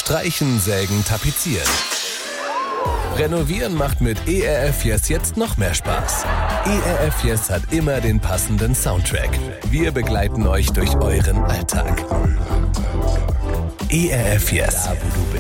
Streichen, Sägen, Tapezieren. Renovieren macht mit ERF Yes jetzt noch mehr Spaß. ERF Yes hat immer den passenden Soundtrack. Wir begleiten euch durch euren Alltag. ERF Yes, da wo du bist.